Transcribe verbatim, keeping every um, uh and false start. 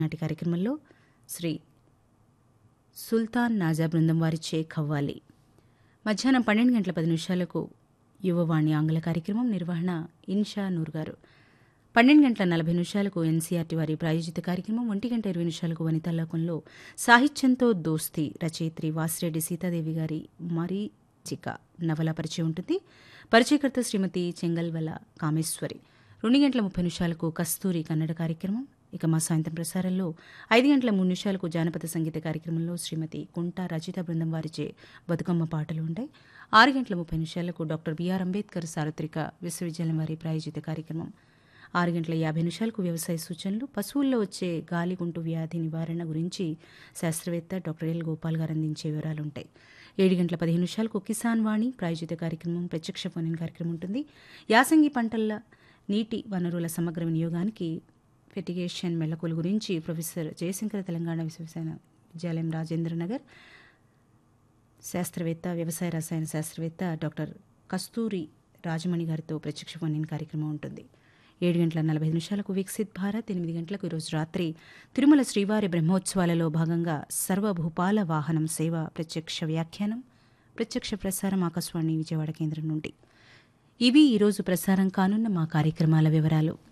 నాటి కార్యక్రమంలో శ్రీ సుల్తాన్ నాజా బృందం వారిచే ఖవ్వాలి. మధ్యాహ్నం పన్నెండు గంటల పది నిమిషాలకు యువవాణి ఆంగ్ల కార్యక్రమం నిర్వహణ ఇన్షా నూర్ గారు. పన్నెండు గంటల నలభై నిమిషాలకు ఎన్సీఆర్టీ వారి ప్రాయోజిత కార్యక్రమం. ఒంటి గంట ఇరవై నిమిషాలకు వనితాలోకంలో సాహిత్యంతో దోస్తీ రచయిత్రి వాసిరెడ్డి సీతాదేవి గారి మరీచిక నవల పరిచయం ఉంటుంది. పరిచయకర్త శ్రీమతి చెంగల్వల కామేశ్వరి. రెండు గంటల ముప్పై నిమిషాలకు కస్తూరి కన్నడ కార్యక్రమం. ఇక మా సాయంత్రం ప్రసారంలో ఐదు గంటల మూడు నిమిషాలకు జానపద సంగీత కార్యక్రమంలో శ్రీమతి కుంట రచిత బృందం వారిచే బతుకమ్మ పాటలు ఉంటాయి. ఆరు గంటల ముప్పై నిమిషాలకు డాక్టర్ బిఆర్ అంబేద్కర్ సార్వత్రిక విశ్వవిద్యాలయం వారి ప్రాయోజిత కార్యక్రమం. ఆరు గంటల యాభై నిమిషాలకు వ్యవసాయ సూచనలు, పశువుల్లో వచ్చే గాలిగుంటు వ్యాధి నివారణ గురించి శాస్త్రవేత్త డాక్టర్ ఎల్ గోపాల్ గారు అందించే వివరాలుంటాయి. ఏడు గంటల పదిహేను నిమిషాలకు కిసాన్ వాణి ప్రాయోజిత కార్యక్రమం, ప్రత్యక్ష ఫోన్ కార్యక్రమం ఉంటుంది. యాసంగి పంటల నీటి వనరుల సమగ్ర వినియోగానికి ఫెటిగేషన్ మెళకువల గురించి ప్రొఫెసర్ జయశంకర్ తెలంగాణ విశ్వవిద్యాలయం రాజేంద్రనగర్ శాస్త్రవేత్త, వ్యవసాయ రసాయన శాస్త్రవేత్త డాక్టర్ కస్తూరి రాజమణి గారితో ప్రత్యక్ష ఫోన్ కార్యక్రమం ఉంటుంది. ఏడు గంటల నలభై నిమిషాలకు వికసిత్ భారత్, ఎనిమిది గంటలకు ఈరోజు రాత్రి తిరుమల శ్రీవారి బ్రహ్మోత్సవాలలో భాగంగా సర్వభూపాల వాహనం సేవ ప్రత్యక్ష వ్యాఖ్యానం, ప్రత్యక్ష ప్రసారం ఆకాశవాణి విజయవాడ కేంద్రం నుండి. ఇవి ఈరోజు ప్రసారం కానున్న మా కార్యక్రమాల వివరాలు.